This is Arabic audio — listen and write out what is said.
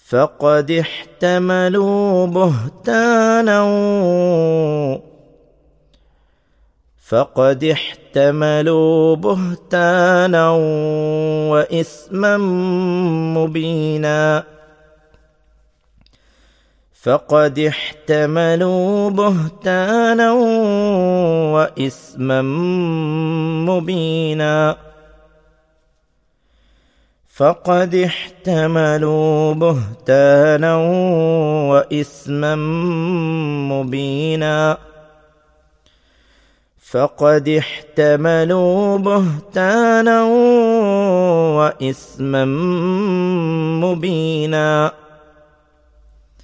فقد احتملوا بهتانا وإثما مبينا. فقد احتملوا بهتانا وإثما مبينا. فقد احتملوا بهتانا وإثما مبينا. فقد احتملوا بهتانا وإثما مبينا.